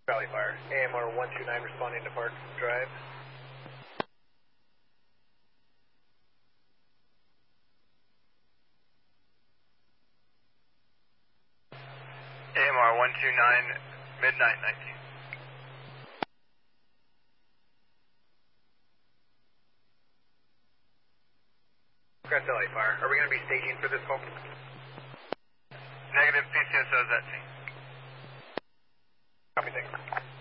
Valley Fire. AMR 129 responding to Park Drive. AMR 129, midnight 19. Crest Valley Fire. Are we going to be staging for this call? Negative, PCSO is at T. Copy, thanks.